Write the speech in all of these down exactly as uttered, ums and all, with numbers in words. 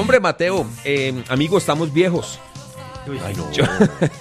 hombre, Mateo, eh, amigo, estamos viejos. Ay, no. Yo-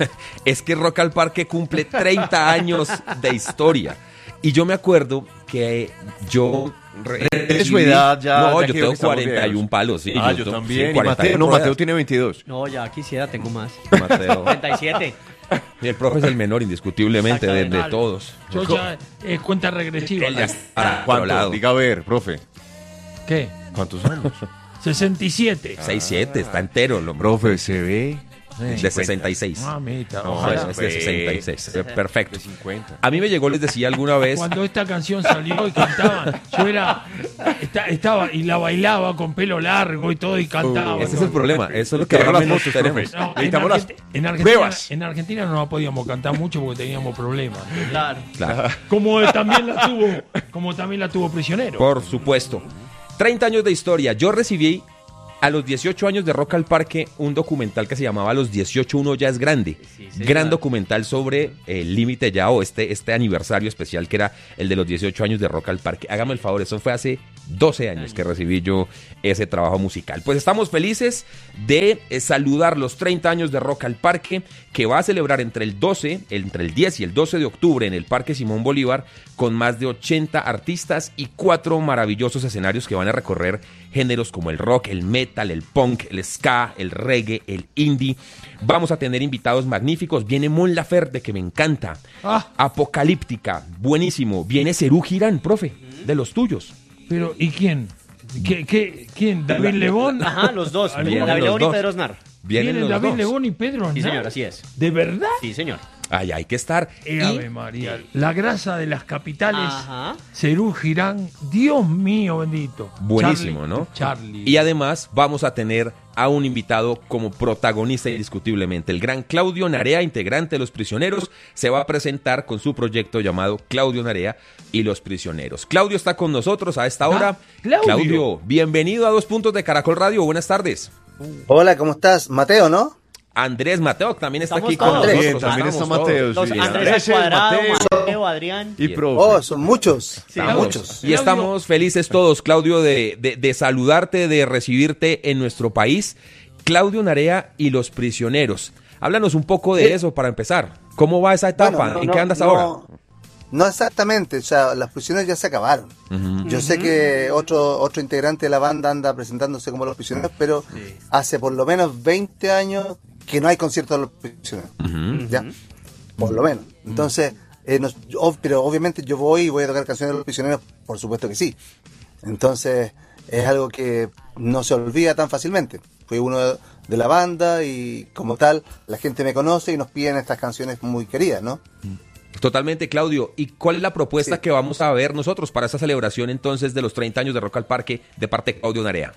es que Rock al Parque cumple treinta años de historia. Y yo me acuerdo que yo... re- De su recibí- edad ya- No, ya yo creo tengo que estamos cuarenta y uno viejos. palos. Sí, Ah, yo to- también. sí, Y cuarenta y Mateo, uno no, Mateo ruedas. tiene veintidós. No, ya quisiera, tengo más. Mateo. treinta y siete. Y el profe es el menor, indiscutiblemente, de, de Exactamente. todos. Yo ya es cuenta regresiva. Él ya está para otro ¿Cuánto? lado. Diga a ver, profe. ¿Qué? ¿Cuántos años? sesenta y siete. seis siete, está entero el hombre. Profe, se ve De sesenta y seis. Mamita, No, ojalá. Es de sesenta y seis. de Perfecto. cincuenta. A mí me llegó, les decía alguna vez... Cuando esta canción salió y cantaban, yo era, esta- estaba y la bailaba con pelo largo y todo y cantaba. Uh, Ese es el problema. Eso es lo que Quiero ahora las menos fotos, tenemos. profe. No, en, Necesitamos las Argenti- en Argentina, pruebas. en Argentina no la podíamos cantar mucho porque teníamos problemas. ¿entendés? Claro. Claro. Como también la tuvo, como también la tuvo Prisionero. Por supuesto. treinta años de historia. Yo recibí a los dieciocho años de Rock al Parque un documental que se llamaba Los dieciocho uno ya es grande. Sí, señor. Gran documental sobre el límite ya o este, este aniversario especial que era el de los dieciocho años de Rock al Parque. Hágame el favor, eso fue hace doce años que recibí yo ese trabajo musical. Pues estamos felices de eh, saludar los treinta años de Rock al Parque, que va a celebrar entre el doce, entre el diez y el doce de octubre en el Parque Simón Bolívar, con más de ochenta artistas y cuatro maravillosos escenarios que van a recorrer géneros como el rock, el metal, el punk, el ska, el reggae, el indie. Vamos a tener invitados magníficos. Viene Mon Laferte, que me encanta. Ah. Apocalíptica, buenísimo. Viene Serú Girán, profe, de los tuyos. Pero, ¿y quién? ¿Qué, qué, ¿Quién? ¿David Lebón? Ajá, los dos. Vienen David los León y dos. Pedro Aznar. Vienen ¿Vienen los David dos. Lebón y Pedro Sí, Aznar? señor, así es. ¿De verdad? Sí, señor. Ay, hay que estar. Eh, Y- Ave María. La grasa de las capitales. Ajá. Serú Girán. Dios mío bendito. Buenísimo, Charlie, ¿no? Charlie. Y además vamos a tener a un invitado como protagonista indiscutiblemente. El gran Claudio Narea, integrante de Los Prisioneros, se va a presentar con su proyecto llamado Claudio Narea y Los Prisioneros. Claudio está con nosotros a esta hora. Claudio. bienvenido a Dos Puntos de Caracol Radio. Buenas tardes. Hola, ¿cómo estás? Mateo, ¿no? Andrés Mateo también está Estamos aquí con todos. nosotros. Bien, también está Estamos Mateo. Los sí. Andrés al cuadrado, Mateo Mateo, Adrián. y profe. Oh, son muchos. Sí, Estamos. muchos. Y estamos felices todos, Claudio, de, de- de saludarte, de recibirte en nuestro país. Claudio Narea y Los Prisioneros. Háblanos un poco de Sí. eso para empezar. ¿Cómo va esa etapa? Bueno, no, ¿En no, qué andas no, ahora? No exactamente, o sea, las prisioneros ya se acabaron. Ujú. Yo sé que otro otro integrante de la banda anda presentándose como Los Prisioneros, pero hace por lo menos veinte años que no hay concierto de Los Prisioneros. Ujú. ¿Ya? Por lo menos. Entonces, eh, nos- ob- pero obviamente yo voy y voy a tocar canciones de Los Prisioneros, por supuesto que sí. Entonces, es algo que no se olvida tan fácilmente. Fui uno de, de la banda y como tal, la gente me conoce y nos piden estas canciones muy queridas, ¿no? Totalmente, Claudio. ¿Y cuál es la propuesta Sí. que vamos a ver nosotros para esa celebración entonces de los treinta años de Rock al Parque de parte de Claudio Narea?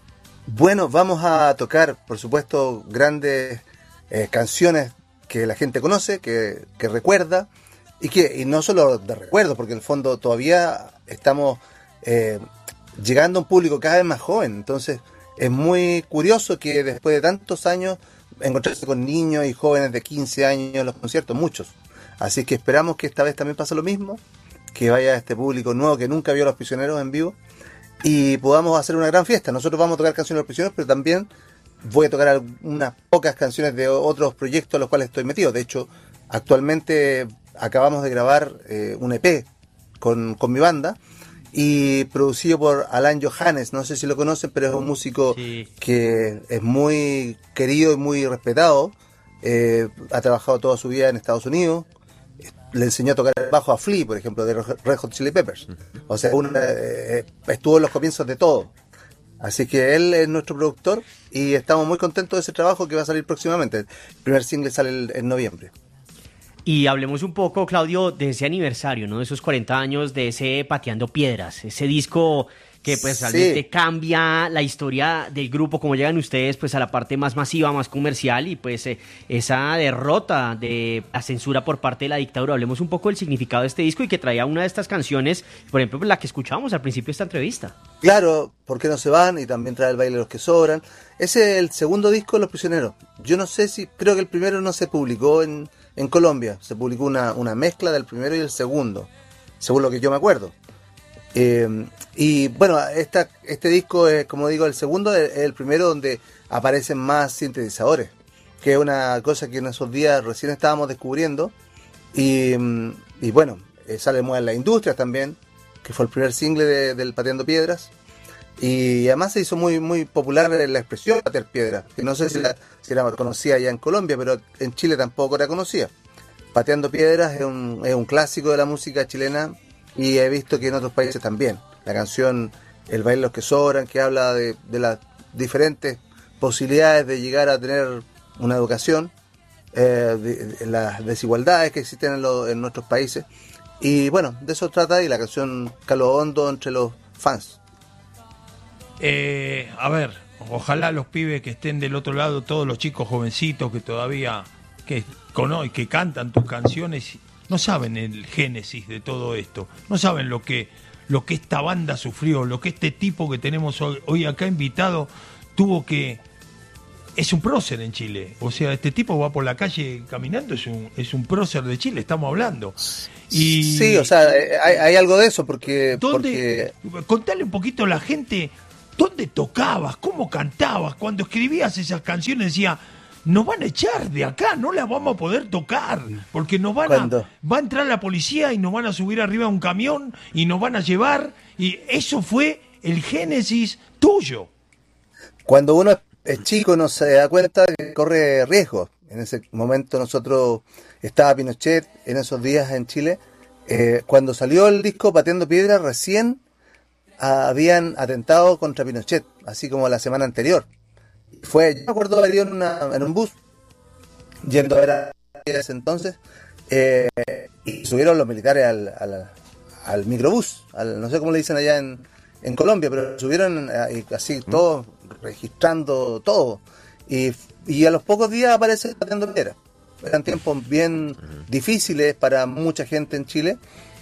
Bueno, vamos a tocar, por supuesto, grandes eh, canciones que la gente conoce, que, que recuerda, y que y no solo de recuerdo, porque en el fondo todavía estamos eh, llegando a un público cada vez más joven. Entonces, es muy curioso que después de tantos años encontrarse con niños y jóvenes de quince años en los conciertos, muchos. Así que esperamos que esta vez también pase lo mismo, que vaya este público nuevo que nunca vio a Los Prisioneros en vivo y podamos hacer una gran fiesta. Nosotros vamos a tocar canciones de Los Prisioneros, pero también voy a tocar unas pocas canciones de otros proyectos a los cuales estoy metido. De hecho, actualmente acabamos de grabar eh, un E P con, con mi banda y producido por Alan Johannes. No sé si lo conocen, pero es un músico Sí. que es muy querido y muy respetado. Eh, ha trabajado toda su vida en Estados Unidos. Le enseñó a tocar el bajo a Flea, por ejemplo, de Red Hot Chili Peppers. O sea, un, eh, estuvo en los comienzos de todo. Así que él es nuestro productor y estamos muy contentos de ese trabajo que va a salir próximamente. El primer single sale el- en noviembre. Y hablemos un poco, Claudio, de ese aniversario, ¿no? De esos cuarenta años de ese Pateando Piedras, ese disco que pues Sí. realmente cambia la historia del grupo, como llegan ustedes pues a la parte más masiva, más comercial y pues eh, esa derrota de la censura por parte de la dictadura. Hablemos un poco del significado de este disco y que traía una de estas canciones, por ejemplo, pues, la que escuchamos al principio de esta entrevista. Claro, ¿por qué no se van? Y también trae el baile de los que sobran. Ese es el segundo disco de Los Prisioneros. Yo no sé si, creo que el primero no se publicó en, en Colombia. Se publicó una, una mezcla del primero y el segundo, según lo que yo me acuerdo. Eh, y bueno, esta, este disco es, como digo, el segundo, es el primero donde aparecen más sintetizadores, que es una cosa que en esos días recién estábamos descubriendo. Y, y bueno, eh, sale muy en la industria también, que fue el primer single de, del Pateando Piedras. Y además se hizo muy muy popular la expresión patear piedras, que no sé si, la, si era conocida ya en Colombia, pero en Chile tampoco era conocida. Pateando Piedras es un, es un clásico de la música chilena y he visto que en otros países también. La canción El baile los que sobran, que habla de, de las diferentes posibilidades de llegar a tener una educación, eh, de, de las desigualdades que existen en, lo, en nuestros países. Y bueno, de eso trata y la canción caló hondo entre los fans. Eh, a ver, ojalá los pibes que estén del otro lado, todos los chicos jovencitos que todavía que, cono- que cantan tus canciones, no saben el génesis de todo esto, no saben lo que, lo que esta banda sufrió, lo que este tipo que tenemos hoy, hoy acá invitado tuvo que... Es un prócer en Chile, o sea, este tipo va por la calle caminando, es un, es un prócer de Chile, estamos hablando. Y sí, o sea, hay, hay algo de eso, porque... ¿Dónde, porque... Contale un poquito a la gente, ¿dónde tocabas? ¿Cómo cantabas? Cuando escribías esas canciones decía, nos van a echar de acá, no las vamos a poder tocar, porque nos van ¿Cuándo? a, va a entrar la policía y nos van a subir arriba a un camión y nos van a llevar, y eso fue el génesis tuyo. Cuando uno es chico no se da cuenta que corre riesgo. En ese momento nosotros, estaba Pinochet en esos días en Chile, eh, cuando salió el disco Pateando Piedras recién ah, habían atentado contra Pinochet, así como la semana anterior. Fue, yo me acuerdo haber ido en, una, en un bus, yendo a ver a ese entonces, eh, y subieron los militares al, al, al microbús, al, no sé cómo le dicen allá en, en Colombia, pero subieron eh, así todos registrando todo. Y, y a los pocos días aparece Pateando Piedras. Eran tiempos bien difíciles para mucha gente en Chile.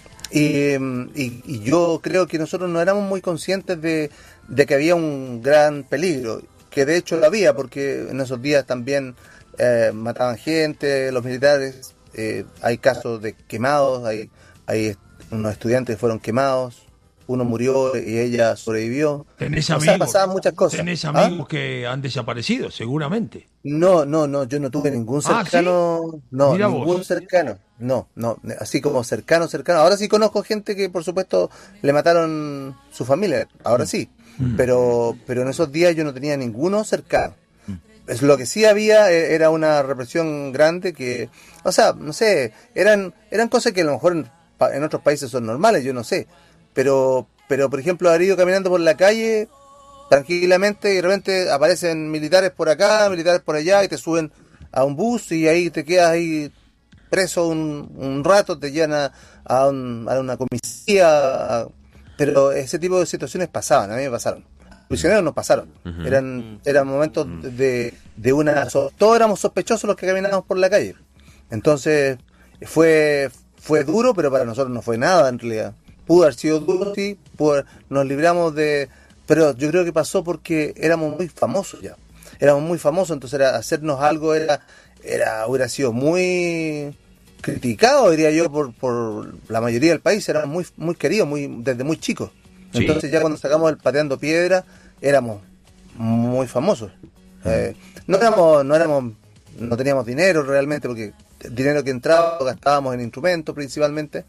Y, y, y yo creo que nosotros no éramos muy conscientes de, de que había un gran peligro, que de hecho lo había, porque en esos días también eh, mataban gente, los militares, eh, hay casos de quemados, hay, hay unos estudiantes que fueron quemados, uno murió y ella sobrevivió. ¿Tenés o amigos? sea, pasaban muchas cosas. ¿Tenés ¿Ah? amigos que han desaparecido? Seguramente. No, no, no, yo no tuve ningún Ah, cercano, ¿sí? no, Mirá ningún vos. cercano, no, no, así como cercano, cercano. Ahora sí conozco gente que por supuesto le mataron su familia, ahora sí, pero, pero en esos días yo no tenía ninguno cercano. Es lo que sí había eh, era una represión grande que, o sea, no sé, eran, eran cosas que a lo mejor en, pa- en otros países son normales, yo no sé, pero, pero por ejemplo haber ido caminando por la calle tranquilamente y de repente aparecen militares por acá, militares por allá y te suben a un bus y ahí te quedas ahí preso un, un rato, te llevan a, a, un- a una comisaría, a- pero ese tipo de situaciones pasaban, a mí me pasaron. Prisioneros nos pasaron, eran eran momentos de, de una... so- todos éramos sospechosos los que caminábamos por la calle. Entonces fue fue duro, pero para nosotros no fue nada en realidad. Pudo haber sido duro, sí, pudo haber- nos libramos de... Pero yo creo que pasó porque éramos muy famosos ya. Éramos muy famosos, entonces era, hacernos algo era, era hubiera sido muy criticado, diría yo, por, por la mayoría del país. Éramos muy, muy queridos muy, desde muy chicos. Sí. Entonces ya cuando sacamos el Pateando Piedra, éramos muy famosos. Eh, no éramos, no éramos, no teníamos dinero realmente, porque el dinero que entraba lo gastábamos en instrumentos principalmente.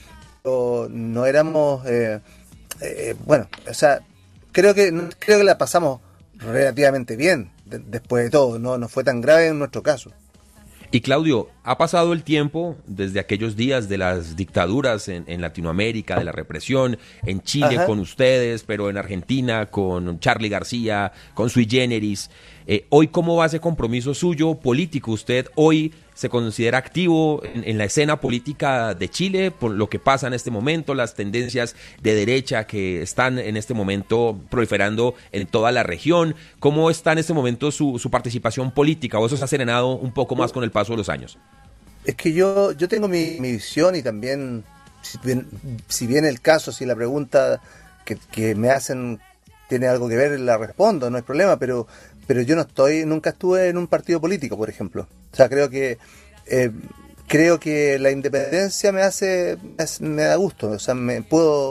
O no éramos, eh, eh, bueno, o sea, creo que creo que la pasamos relativamente bien de- después de todo, no, no fue tan grave en nuestro caso. Y Claudio, ha pasado el tiempo desde aquellos días de las dictaduras en, en Latinoamérica, de la represión, en Chile Ajá. con ustedes, pero en Argentina con Charly García, con Sui Generis. Eh, hoy, ¿cómo va ese compromiso suyo político? ¿Usted hoy se considera activo en, en la escena política de Chile por lo que pasa en este momento, las tendencias de derecha que están en este momento proliferando en toda la región? ¿Cómo está en este momento su, su participación política? ¿O eso se ha serenado un poco más con el paso de los años? Es que yo, yo tengo mi, mi visión y también, si bien, si bien el caso, si la pregunta que, que me hacen tiene algo que ver, la respondo, no hay problema, pero, pero yo no estoy, nunca estuve en un partido político, por ejemplo. O sea, creo que eh, creo que la independencia me hace, me da gusto, o sea, me puedo,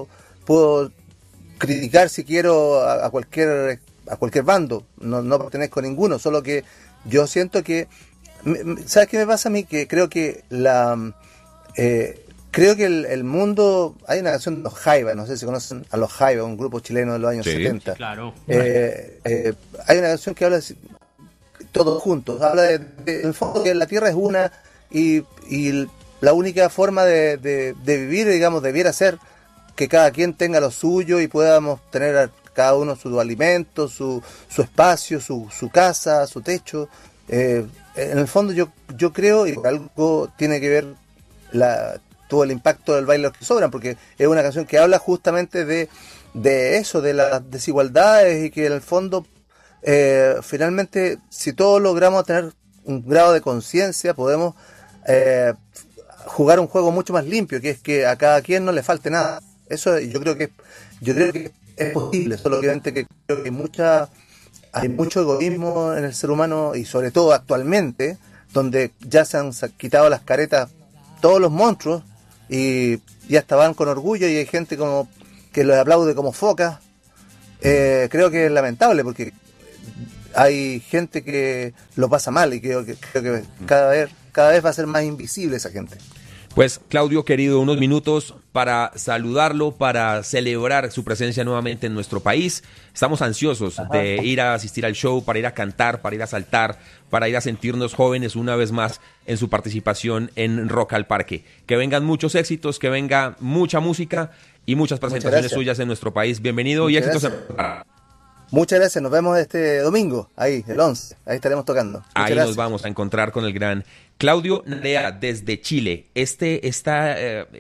puedo criticar si quiero a, a cualquier a cualquier bando, no, no pertenezco a ninguno, solo que yo siento que, ¿sabes qué me pasa a mí? Que creo que la eh, creo que el, el mundo, hay una canción de Los Jaivas, no sé si conocen a Los Jaivas, un grupo chileno de los años Sí, setenta. Sí, claro. Eh, eh, hay una canción que habla de, todos juntos, habla de, de, en el fondo que la tierra es una y, y la única forma de, de, de vivir, digamos, debiera ser que cada quien tenga lo suyo y podamos tener a cada uno su alimento, su, su espacio, su, su casa, su techo. Eh, en el fondo yo, yo creo, y algo tiene que ver la, todo el impacto del baile de los que sobran, porque es una canción que habla justamente de, de eso, de las desigualdades y que en el fondo eh, finalmente si todos logramos tener un grado de conciencia podemos eh, jugar un juego mucho más limpio, que es que a cada quien no le falte nada. Eso yo creo que yo creo que es posible, solo que obviamente que creo que hay mucha hay mucho egoísmo en el ser humano y sobre todo actualmente, donde ya se han quitado las caretas todos los monstruos y ya hasta van con orgullo y hay gente como que los aplaude como focas. Eh, creo que es lamentable porque hay gente que lo pasa mal y creo que, creo que cada vez cada vez va a ser más invisible esa gente. Pues Claudio, querido, unos minutos para saludarlo, para celebrar su presencia nuevamente en nuestro país. Estamos ansiosos Ajá. de ir a asistir al show, para ir a cantar, para ir a saltar, para ir a sentirnos jóvenes una vez más en su participación en Rock al Parque. Que vengan muchos éxitos, que venga mucha música y muchas presentaciones suyas en nuestro país. Bienvenido Muchas y éxitos. En... Muchas gracias, nos vemos este domingo, ahí, el once, ahí estaremos tocando. Muchas ahí gracias. Nos vamos a encontrar con el gran Claudio Narea desde Chile. Este, esta, eh,